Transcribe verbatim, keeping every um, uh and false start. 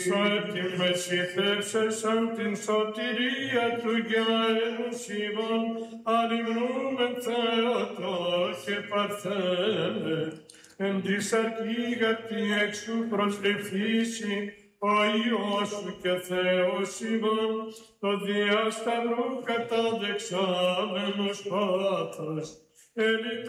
Την μεσηθεύσεσαν την σωτηρία του γεραίους ημών, ανυμνούμεν Θεότο και Παρθένε, εν τη σαρκή γαπτή έξου προσληφθήσει, ο Υιός σου και Θεός ημών, το διάσταυρου καταδεξάμενος Πάτρας,